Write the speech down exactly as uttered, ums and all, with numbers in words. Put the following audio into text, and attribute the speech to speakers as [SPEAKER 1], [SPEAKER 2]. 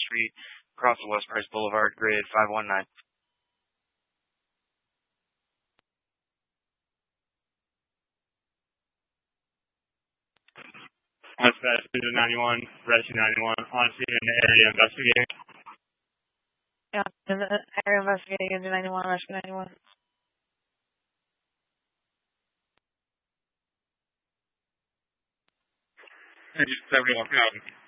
[SPEAKER 1] Street, across the West Price Boulevard, grid five one nine.
[SPEAKER 2] Dispatch Division ninety-one, Rescue ninety-one, on scene in the area investigating.
[SPEAKER 3] Yeah, in the area investigating engine ninety-one, Rescue ninety-one.
[SPEAKER 2] Engine seventy-one,